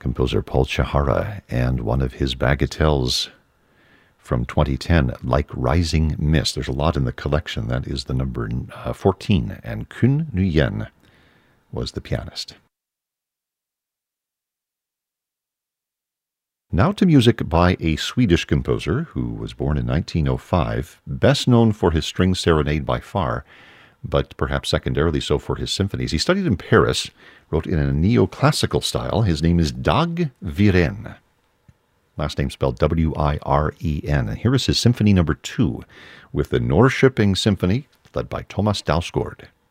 composer Paul Chahara, and one of his bagatelles from 2010, Like Rising Mist. There's a lot in the collection. That is the number 14, and Kun Nguyen was the pianist. Now to music by a Swedish composer who was born in 1905, best known for his string serenade by far, but perhaps secondarily so for his symphonies. He studied in Paris, wrote in a neoclassical style. His name is Dag Viren. Last name spelled W-I-R-E-N. And here is his Symphony No. 2 with the Norrköping Symphony, led by Thomas Dausgaard.